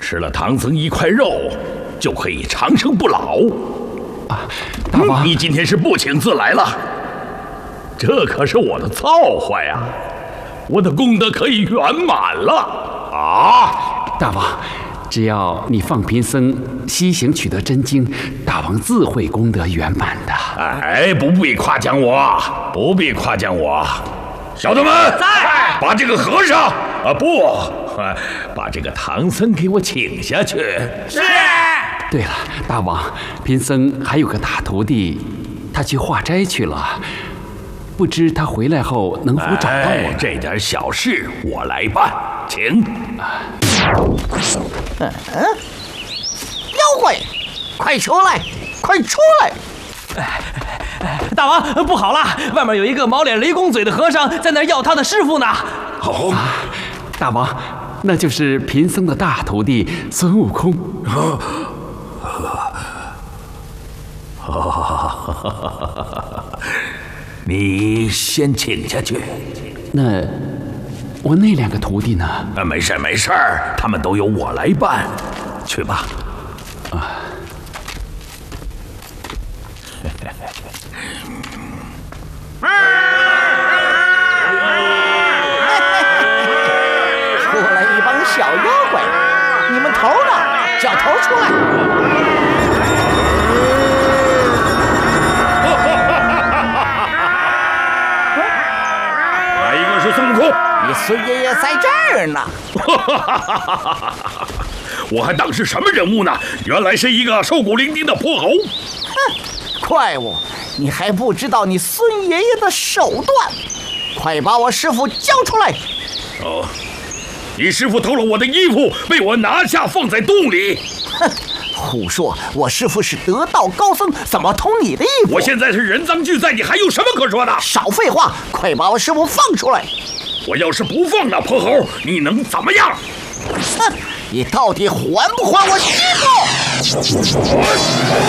吃了唐僧一块肉，就可以长生不老。 啊，大王， 你今天是不请自来了，这可是我的造化呀，我的功德可以圆满了啊！ 大王，只要你放贫僧西行取得真经，大王自会功德圆满的。 哎，不必夸奖我，不必夸奖我。小的们， 在， 把这个和尚啊不，把这个唐僧给我请下去。 是。 对了，大王，贫僧还有个大徒弟，他去化斋去了，不知他回来后能否找到我？ 这点小事我来办，请。 妖怪，快出来，快出来！ 大王，不好了，外面有一个毛脸雷公嘴的和尚在那儿要他的师傅呢。 哦， 大王，那就是贫僧的大徒弟孙悟空。 你先请下去。 那我那两个徒弟呢？ 没事没事，他们都由我来办，去吧。 出来一帮小妖怪，你们头呢？叫头出来！ 哪一个是孙悟空？ 你孙爷爷在这儿呢。 我还当是什么人物呢？原来是一个瘦骨伶仃的泼猴。 哼，怪物，你还不知道你孙爷爷的手段！快把我师傅交出来！ 哦，你师傅偷了我的衣服，被我拿下放在洞里。 哼，胡说！我师傅是得道高僧，怎么偷你的衣服？ 我现在是人赃俱在，你还有什么可说的？ 少废话，快把我师傅放出来！ 我要是不放那泼猴，你能怎么样？ 哼，你到底还不还我衣服？